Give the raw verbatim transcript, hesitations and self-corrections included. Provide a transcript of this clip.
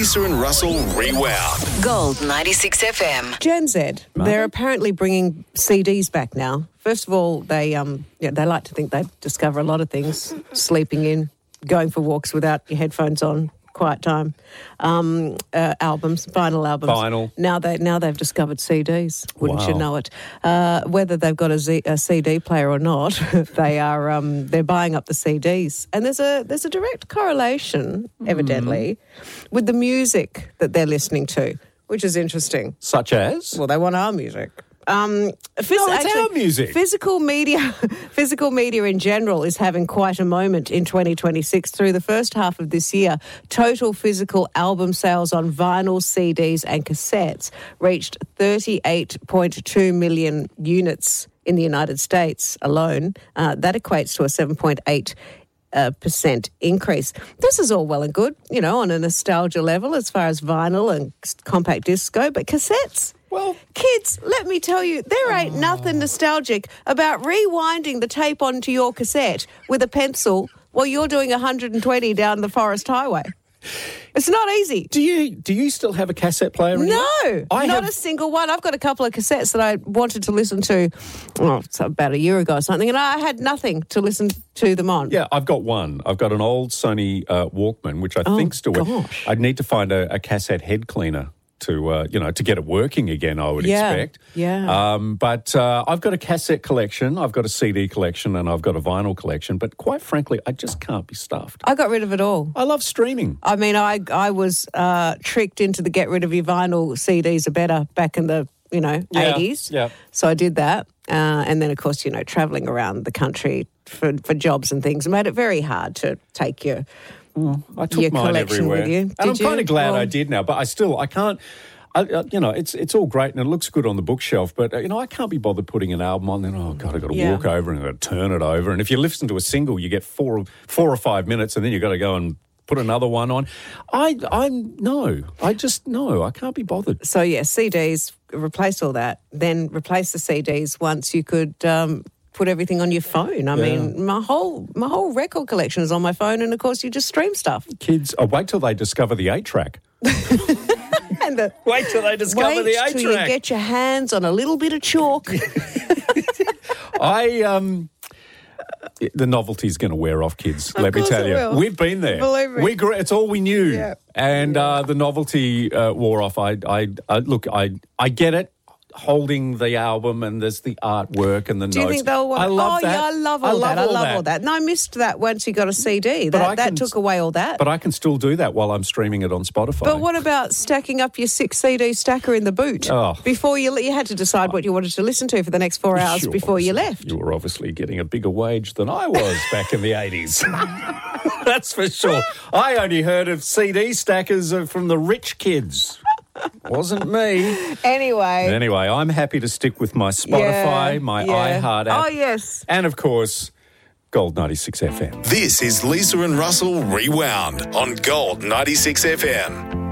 Lisa and Russell Rewound. Gold ninety-six F M. Gen Z, they're apparently bringing C Ds back now. First of all, they um, yeah, they like to think they discover a lot of things, sleeping in, going for walks without your headphones on, quiet time, um, uh, albums, vinyl albums. Vinyl. Now, they, now they've discovered C Ds, wouldn't Wow. you know it? Uh, whether they've got a, Z, a C D player or not, they are um, they're buying up the C Ds. And there's a there's a direct correlation, evidently, mm. with the music that they're listening to, which is interesting. Such as? Well, they want our music. Um, phys- No, it's actually, our music. Physical media, physical media in general is having quite a moment in twenty twenty-six. Through the first half of this year, total physical album sales on vinyl, C Ds and cassettes reached thirty-eight point two million units in the United States alone. Uh, that equates to a seven point eight Uh, percent increase. This is all well and good, you know, on a nostalgia level as far as vinyl and compact disc go, but cassettes? Well, kids, let me tell you, there ain't nothing nostalgic about rewinding the tape onto your cassette with a pencil while you're doing one hundred twenty down the Forest Highway. It's not easy. Do you do you still have a cassette player anymore? No, I not have... a single one. I've got a couple of cassettes that I wanted to listen to oh, it's about a year ago or something, and I had nothing to listen to them on. Yeah, I've got one. I've got an old Sony uh, Walkman, which I Oh, think still works. gosh. I'd need to find a, a cassette head cleaner to, uh, you know, to get it working again, I would Yeah, expect. yeah. Um, but uh, I've got a cassette collection, I've got a C D collection, and I've got a vinyl collection. But quite frankly, I just can't be stuffed. I got rid of it all. I love streaming. I mean, I I was uh, tricked into the get rid of your vinyl C Ds are better back in the, you know, Yeah, eighties. yeah. So I did that. Uh, and then, of course, you know, travelling around the country for, for jobs and things made it very hard to take your... I took your mine collection everywhere. with you. And Did I'm you? kind of glad Well- I did now, but I still, I can't, I, uh, you know, it's it's all great and it looks good on the bookshelf, but, uh, you know, I can't be bothered putting an album on, then, oh, God, I've got to Yeah. walk over and I've got to turn it over. And if you listen to a single, you get four, four or five minutes and then you've got to go and put another one on. I, I'm, no, I just, no, I can't be bothered. So, yeah, C Ds, replace all that. Then replace the C Ds once you could... Um, put everything on your phone. I Yeah. mean, my whole my whole record collection is on my phone, and of course, you just stream stuff. Kids, oh, wait till they discover the eight-track. And the, Wait till they discover wait the till you eight-track. get your hands on a little bit of chalk. I, um... The novelty's going to wear off, kids. let me course tell it you, will. we've been there. Believe me. We grew, it's all we knew, Yeah. and uh, the novelty uh, wore off. I, I, I look, I, I get it. Holding the album and there's the artwork and the Do notes. you think they'll want? I love oh that. yeah, I love all that. I love all that. that. No, I missed that once you got a C D. But I That that can- took away all that. But I can still do that while I'm streaming it on Spotify. But what about stacking up your six C D stacker in the boot Oh. before you you had to decide what you wanted to listen to for the next four hours You're before you obviously- left? You were obviously getting a bigger wage than I was back in the eighties. That's for sure. I only heard of C D stackers uh, from the rich kids. Wasn't me. Anyway. Anyway, I'm happy to stick with my Spotify, Yeah, my yeah. iHeart app. Oh, yes. And, of course, Gold ninety-six F M. This is Lisa and Russell Rewound on Gold ninety-six F M.